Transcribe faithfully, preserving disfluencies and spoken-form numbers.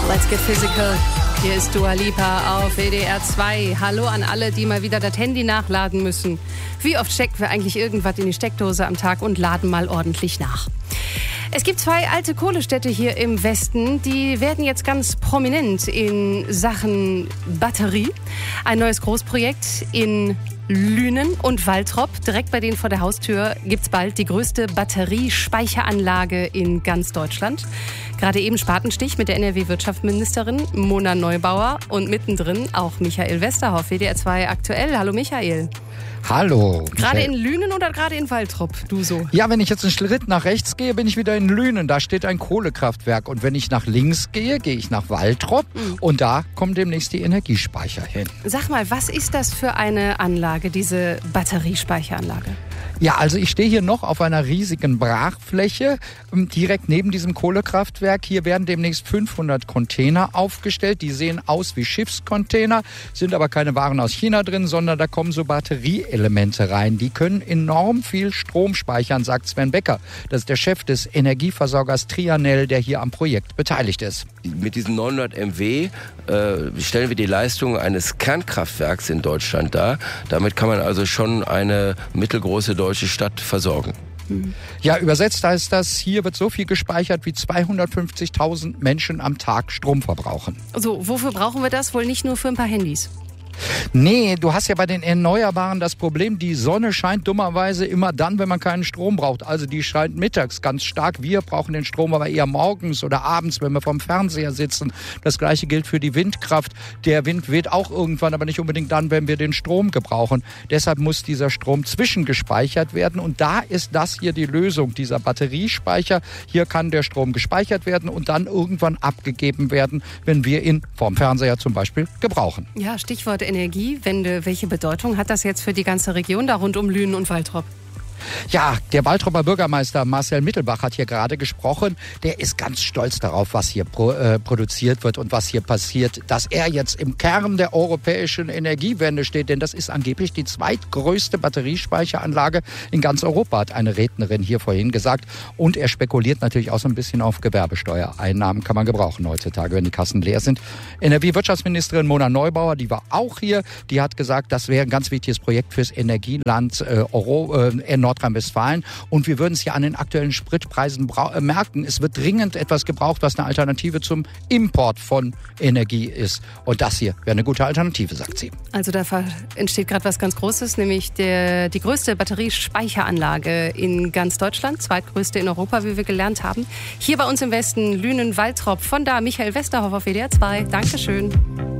Let's get physical. Hier ist Dua Lipa auf W D R zwei. Hallo an alle, die mal wieder das Handy nachladen müssen. Wie oft stecken wir eigentlich irgendwas in die Steckdose am Tag und laden mal ordentlich nach? Es gibt zwei alte Kohlestädte hier im Westen, die werden jetzt ganz prominent in Sachen Batterie. Ein neues Großprojekt in Lünen und Waltrop, direkt bei denen vor der Haustür, gibt's bald die größte Batteriespeicheranlage in ganz Deutschland. Gerade eben Spatenstich mit der N R W-Wirtschaftsministerin Mona Neubauer und mittendrin auch Michael Westerhoff, W D R zwei aktuell. Hallo Michael. Hallo. Gerade in Lünen oder gerade in Waltrop, du so? Ja, wenn ich jetzt einen Schritt nach rechts gehe, bin ich wieder in Lünen. Da steht ein Kohlekraftwerk. Und wenn ich nach links gehe, gehe ich nach Waltrop. Mhm. Und da kommen demnächst die Energiespeicher hin. Sag mal, was ist das für eine Anlage, diese Batteriespeicheranlage? Ja, also ich stehe hier noch auf einer riesigen Brachfläche, direkt neben diesem Kohlekraftwerk. Hier werden demnächst fünfhundert Container aufgestellt. Die sehen aus wie Schiffscontainer, sind aber keine Waren aus China drin, sondern da kommen so Batterieelemente rein. Die können enorm viel Strom speichern, sagt Sven Becker. Das ist der Chef des Energieversorgers Trianel, der hier am Projekt beteiligt ist. Mit diesen neunhundert Megawatt äh, stellen wir die Leistung eines Kernkraftwerks in Deutschland dar. Damit kann man also schon eine mittelgroße deutsche Stadt versorgen. Ja, übersetzt heißt das, hier wird so viel gespeichert, wie zweihundertfünfzigtausend Menschen am Tag Strom verbrauchen. So, wofür brauchen wir das? Wohl nicht nur für ein paar Handys? Nee, du hast ja bei den Erneuerbaren das Problem, die Sonne scheint dummerweise immer dann, wenn man keinen Strom braucht. Also die scheint mittags ganz stark. Wir brauchen den Strom aber eher morgens oder abends, wenn wir vorm Fernseher sitzen. Das Gleiche gilt für die Windkraft. Der Wind weht auch irgendwann, aber nicht unbedingt dann, wenn wir den Strom gebrauchen. Deshalb muss dieser Strom zwischengespeichert werden. Und da ist das hier die Lösung, dieser Batteriespeicher. Hier kann der Strom gespeichert werden und dann irgendwann abgegeben werden, wenn wir ihn vorm Fernseher zum Beispiel gebrauchen. Ja, Stichwort Energiewende. Welche Bedeutung hat das jetzt für die ganze Region da rund um Lünen und Waltrop? Ja, der Waltroper Bürgermeister Marcel Mittelbach hat hier gerade gesprochen. Der ist ganz stolz darauf, was hier pro, äh, produziert wird und was hier passiert. Dass er jetzt im Kern der europäischen Energiewende steht, denn das ist angeblich die zweitgrößte Batteriespeicheranlage in ganz Europa, hat eine Rednerin hier vorhin gesagt. Und er spekuliert natürlich auch so ein bisschen auf Gewerbesteuereinnahmen, kann man gebrauchen heutzutage, wenn die Kassen leer sind. N R W-Wirtschaftsministerin Mona Neubauer, die war auch hier, die hat gesagt, das wäre ein ganz wichtiges Projekt fürs Energieland äh, Euro, äh, Nordrhein-Westfalen. Und wir würden es ja an den aktuellen Spritpreisen äh, merken. Es wird dringend etwas gebraucht, was eine Alternative zum Import von Energie ist. Und das hier wäre eine gute Alternative, sagt sie. Also da entsteht gerade was ganz Großes, nämlich der, die größte Batteriespeicheranlage in ganz Deutschland, zweitgrößte in Europa, wie wir gelernt haben. Hier bei uns im Westen, Lünen, Waltrop. Von da Michael Westerhoff auf W D R zwei. Dankeschön.